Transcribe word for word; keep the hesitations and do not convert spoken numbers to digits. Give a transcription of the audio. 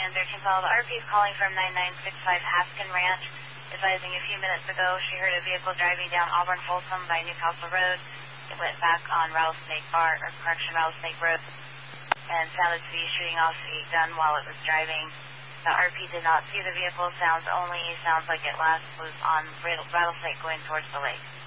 Anderson Paul. The R P is calling from nine nine six five Haskin Ranch, advising a few minutes ago she heard a vehicle driving down Auburn Folsom by Newcastle Road. It went back on Rattlesnake Bar, or correction, Rattlesnake Road, and sounded to be shooting off a gun while it was driving. The R P did not see the vehicle. Sounds only. Sounds like it last was on Rattlesnake going towards the lake.